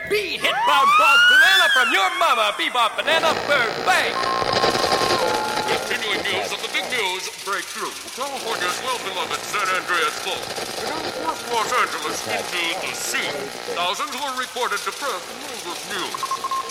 Be hit by Bob Banana from your mama, Bebop Banana Bird Bang. Continuing news of the big news breakthrough. California's well-beloved San Andreas Fault. It uncorked Los Angeles into the sea. Thousands were reported depressed in this news.